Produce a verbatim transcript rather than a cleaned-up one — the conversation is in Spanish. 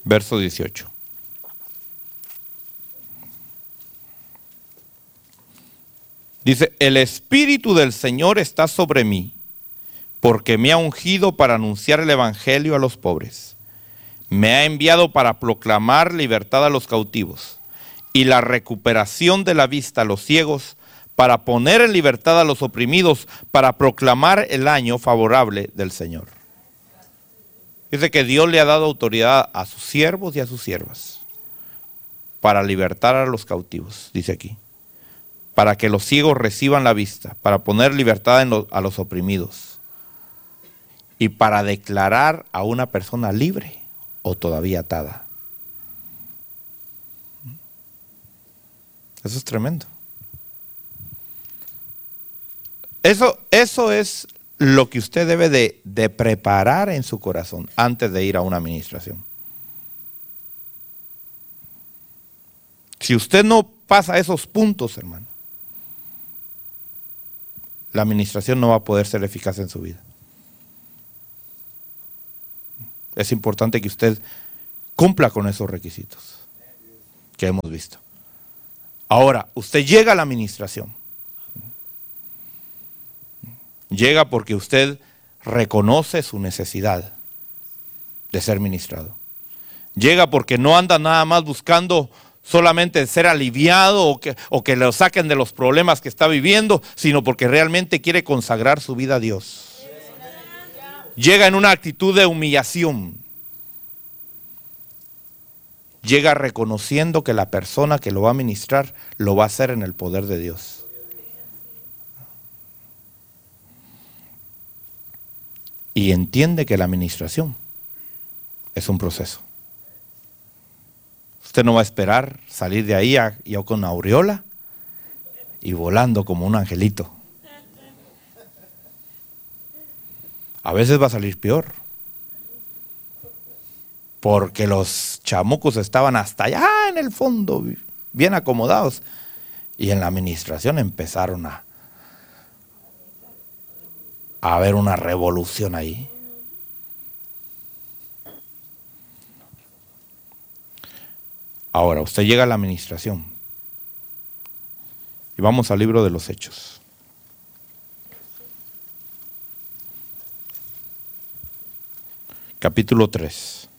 Verso dieciocho. Dice, el Espíritu del Señor está sobre mí, porque me ha ungido para anunciar el Evangelio a los pobres. Me ha enviado para proclamar libertad a los cautivos y la recuperación de la vista a los ciegos, para poner en libertad a los oprimidos, para proclamar el año favorable del Señor. Dice que Dios le ha dado autoridad a sus siervos y a sus siervas para libertar a los cautivos, dice aquí. Para que los ciegos reciban la vista, para poner libertad en lo, a los oprimidos y para declarar a una persona libre o todavía atada. Eso es tremendo. Eso, eso es lo que usted debe de, de preparar en su corazón antes de ir a una administración. Si usted no pasa esos puntos, hermano, la administración no va a poder ser eficaz en su vida. Es importante que usted cumpla con esos requisitos que hemos visto. Ahora, usted llega a la administración. Llega porque usted reconoce su necesidad de ser ministrado. Llega porque no anda nada más buscando solamente ser aliviado o que, o que lo saquen de los problemas que está viviendo, sino porque realmente quiere consagrar su vida a Dios. Llega en una actitud de humillación. Llega reconociendo que la persona que lo va a ministrar lo va a hacer en el poder de Dios. Y entiende que la administración es un proceso. Usted no va a esperar salir de ahí ya con una aureola y volando como un angelito. A veces va a salir peor. Porque los chamucos estaban hasta allá en el fondo, bien acomodados. Y en la administración empezaron a, a haber una revolución ahí. Ahora, usted llega a la administración. Y vamos al libro de los Hechos. Capítulo tres.